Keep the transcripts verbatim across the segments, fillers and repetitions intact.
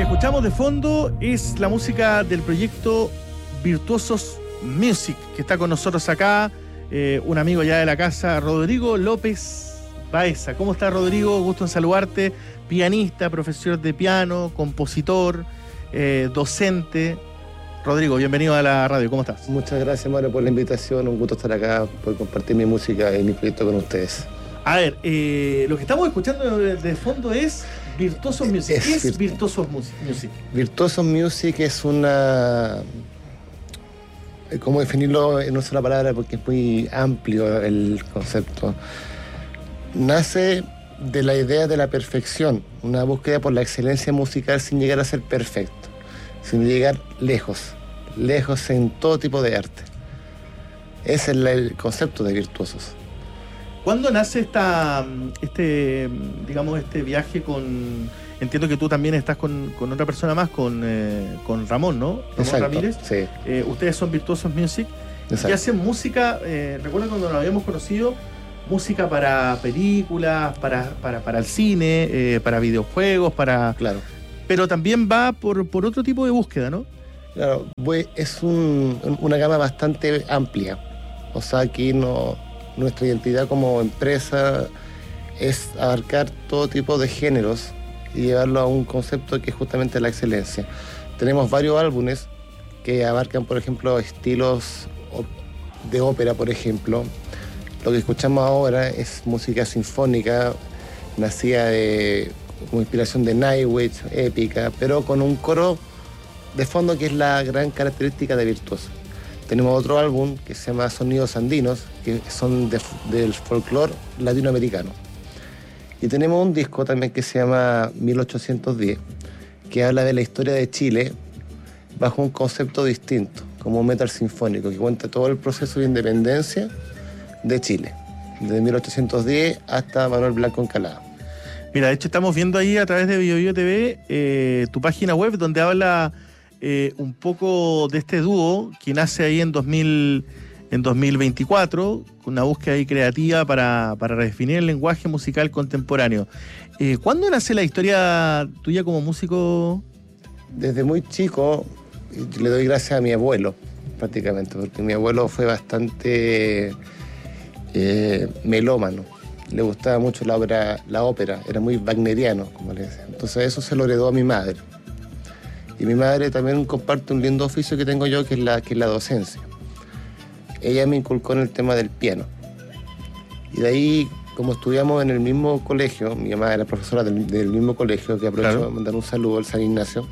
escuchamos de fondo es la música del proyecto Virtuosos Music, que está con nosotros acá, eh, un amigo ya de la casa, Rodrigo López Baeza. ¿Cómo estás, Rodrigo? Gusto en saludarte. Pianista, profesor de piano, compositor, eh, docente. Rodrigo, bienvenido a la radio. ¿Cómo estás? Muchas gracias, Mario, por la invitación. Un gusto estar acá, por compartir mi música y mi proyecto con ustedes. A ver, eh, lo que estamos escuchando de, de fondo es Virtuosos Music. ¿Qué es, es Virtuosos Music? Virtuosos Music es una... ¿Cómo definirlo en una sola palabra? Porque es muy amplio el concepto. Nace de la idea de la perfección, una búsqueda por la excelencia musical sin llegar a ser perfecto, sin llegar lejos, lejos en todo tipo de arte. Ese es el concepto de Virtuosos. ¿Cuándo nace esta, este, digamos, este viaje con... Entiendo que tú también estás con, con otra persona más, con, eh, con Ramón, ¿no? Ramón Exacto, Ramírez. Sí. Eh, ustedes son Virtuosos Music. Exacto. Y hacen música, eh, recuerdo cuando nos habíamos conocido, música para películas, para, para, para el cine, eh, para videojuegos, para... Claro. Pero también va por, por otro tipo de búsqueda, ¿no? Claro, es un, una gama bastante amplia. O sea, aquí no... Nuestra identidad como empresa es abarcar todo tipo de géneros y llevarlo a un concepto que es justamente la excelencia. Tenemos varios álbumes que abarcan, por ejemplo, estilos de ópera, por ejemplo. Lo que escuchamos ahora es música sinfónica, nacida de, como inspiración de Nightwish, épica, pero con un coro de fondo que es la gran característica de Virtuoso. Tenemos otro álbum que se llama Sonidos Andinos, que son de, del folclore latinoamericano. Y tenemos un disco también que se llama mil ochocientos diez, que habla de la historia de Chile bajo un concepto distinto, como un metal sinfónico, que cuenta todo el proceso de independencia de Chile, desde mil ochocientos diez hasta Manuel Blanco Encalada. Mira, de hecho estamos viendo ahí a través de Bio Bio T V eh, tu página web donde habla... Eh, un poco de este dúo que nace ahí en, dos mil, en dos mil veinticuatro, con una búsqueda ahí creativa para, para redefinir el lenguaje musical contemporáneo. Eh, ¿Cuándo nace la historia tuya como músico? Desde muy chico le doy gracias a mi abuelo, prácticamente, porque mi abuelo fue bastante eh, melómano. Le gustaba mucho la ópera, la ópera, era muy wagneriano, como le decía. Entonces eso se lo heredó a mi madre. Y mi madre también comparte un lindo oficio que tengo yo, que es la, que es la docencia. Ella me inculcó en el tema del piano. Y de ahí, como estudiamos en el mismo colegio, mi mamá era profesora del, del mismo colegio, que aprovecho claro. de mandar un saludo al San Ignacio,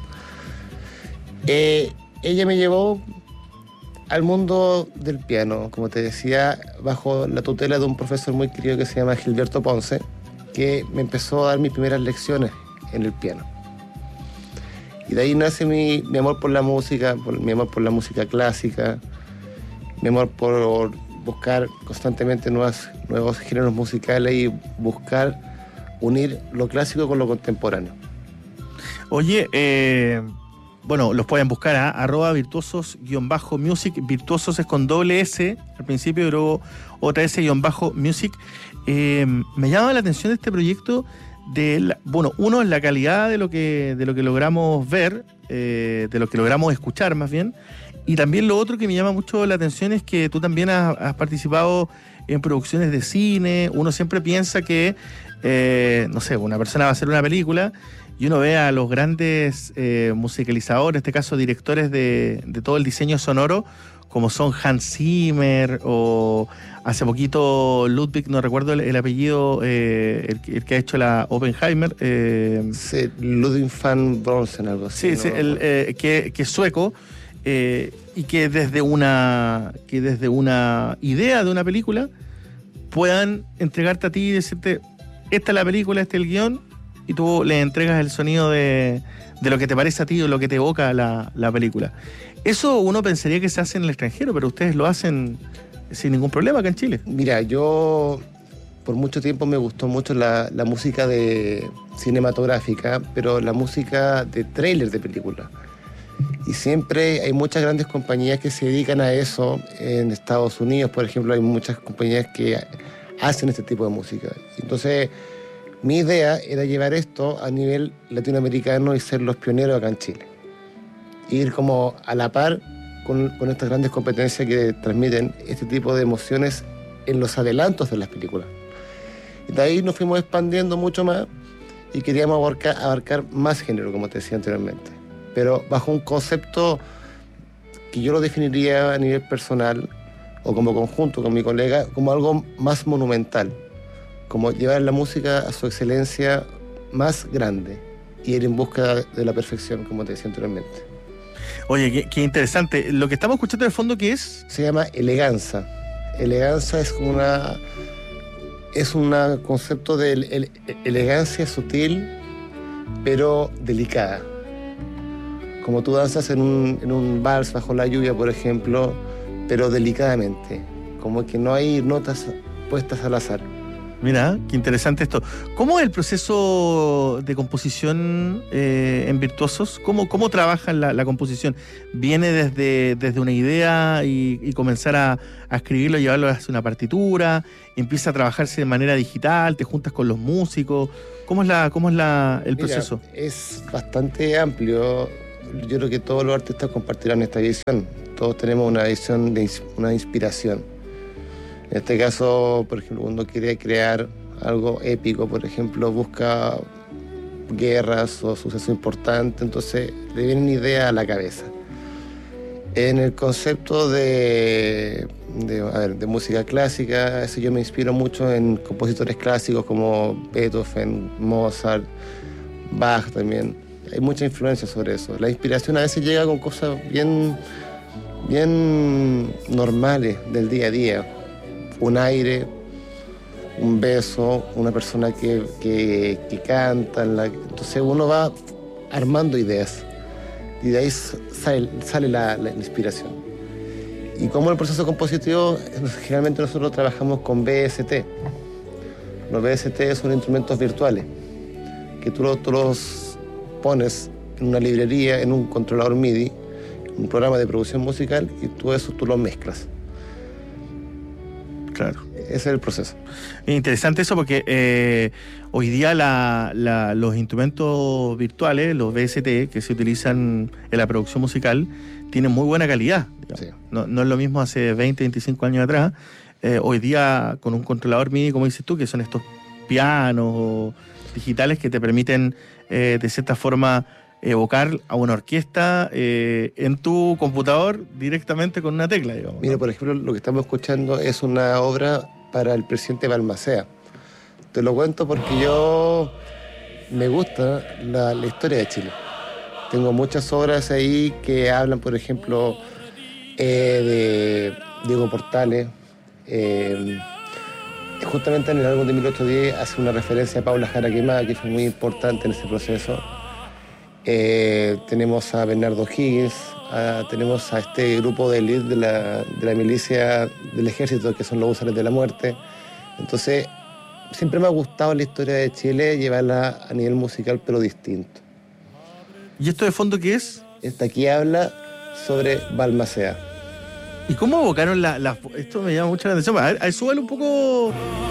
eh, ella me llevó al mundo del piano, como te decía, bajo la tutela de un profesor muy querido que se llama Gilberto Ponce, que me empezó a dar mis primeras lecciones en el piano. Y de ahí nace mi, mi amor por la música, por, mi amor por la música clásica, mi amor por buscar constantemente nuevas, nuevos géneros musicales y buscar unir lo clásico con lo contemporáneo. Oye, eh, bueno, los pueden buscar a arroba virtuosos-music, virtuosos es con doble S al principio y luego otra S-music. Eh, me llama la atención este proyecto. De la, bueno, uno es la calidad de lo que, de lo que logramos ver, eh, de lo que logramos escuchar más bien, y también lo otro que me llama mucho la atención es que tú también has, has participado en producciones de cine. Uno siempre piensa que, eh, no sé, una persona va a hacer una película y uno ve a los grandes eh, musicalizadores, en este caso directores de, de todo el diseño sonoro, como son Hans Zimmer o hace poquito Ludwig, no recuerdo el, el apellido, eh, el, el que ha hecho la Oppenheimer. Eh, sí, Ludwig van Beethoven, algo así. Sí, ¿no? sí, el, eh, que, que es sueco eh, y que desde una que desde una idea de una película puedan entregarte a ti y decirte, esta es la película, este es el guión, y tú le entregas el sonido de, de lo que te parece a ti o lo que te evoca la, la película. Eso uno pensaría que se hace en el extranjero, pero ustedes lo hacen sin ningún problema acá en Chile. Mira, yo por mucho tiempo me gustó mucho la, la música de cinematográfica, pero la música de tráiler de película. Y siempre hay muchas grandes compañías que se dedican a eso. En Estados Unidos, por ejemplo, hay muchas compañías que hacen este tipo de música. Entonces, Mi idea era llevar esto a nivel latinoamericano y ser los pioneros acá en Chile. Ir como a la par con, con estas grandes competencias que transmiten este tipo de emociones en los adelantos de las películas. Y de ahí nos fuimos expandiendo mucho más y queríamos abarcar, abarcar más género, como te decía anteriormente. Pero bajo un concepto que yo lo definiría a nivel personal o como conjunto con mi colega como algo más monumental, como llevar la música a su excelencia más grande y ir en busca de la perfección, como te decía anteriormente. Oye, qué, qué interesante. Lo que estamos escuchando de fondo, ¿qué es? Se llama eleganza. Eleganza es como una... es un concepto de ele- ele- elegancia sutil, pero delicada. Como tú danzas en un, en un vals bajo la lluvia, por ejemplo, pero delicadamente. Como que no hay notas puestas al azar. Mira, qué interesante esto. ¿Cómo es el proceso de composición eh, en Virtuosos? ¿Cómo, cómo trabajan la, la composición? ¿Viene desde, desde una idea y, y comenzar a, a escribirlo, llevarlo a una partitura? ¿Empieza a trabajarse de manera digital? ¿Te juntas con los músicos? ¿Cómo es, la, cómo es la, el Mira, proceso? es bastante amplio. Yo creo que todos los artistas compartirán esta visión. Todos tenemos una visión, de ins- una inspiración. En este caso, por ejemplo, cuando quiere crear algo épico, por ejemplo, busca guerras o sucesos importantes, entonces le vienen ideas a la cabeza. En el concepto de, de, a ver, de música clásica, eso yo me inspiro mucho en compositores clásicos como Beethoven, Mozart, Bach también. Hay mucha influencia sobre eso. La inspiración a veces llega con cosas bien, bien normales del día a día. Un aire, un beso, una persona que, que, que canta. La, entonces uno va armando ideas y de ahí sale, sale la, la inspiración. Y como el proceso compositivo, generalmente nosotros trabajamos con V S T. Los V S T son instrumentos virtuales que tú, lo, tú los pones en una librería, en un controlador M I D I, un programa de producción musical, y tú eso tú lo mezclas. Claro. Ese es el proceso. Es interesante eso porque eh, hoy día la, la, los instrumentos virtuales, los V S T, que se utilizan en la producción musical, tienen muy buena calidad. Sí. No, no es lo mismo hace veinte, veinticinco años atrás. Eh, hoy día, con un controlador M I D I, como dices tú, que son estos pianos digitales que te permiten, eh, de cierta forma, evocar a una orquesta eh, en tu computador directamente con una tecla, digamos, ¿no? Mira, por ejemplo, lo que estamos escuchando es una obra para el presidente Balmaceda. Te lo cuento porque yo me gusta la, la historia de Chile. Tengo muchas obras ahí que hablan, por ejemplo, eh, de Diego Portales. Eh, justamente en el álbum de mil ochocientos diez hace una referencia a Paula Jara Quemada, que fue muy importante en ese proceso. Eh, tenemos a Bernardo Higgins, a, tenemos a este grupo de élite de la, de la milicia del ejército, que son los Húsares de la Muerte. Entonces, siempre me ha gustado la historia de Chile, llevarla a nivel musical, pero distinto. ¿Y esto de fondo qué es? Esta aquí habla sobre Balmaceda. ¿Y cómo evocaron la, la... Esto me llama mucho la atención. A ver, a ver, súbale un poco...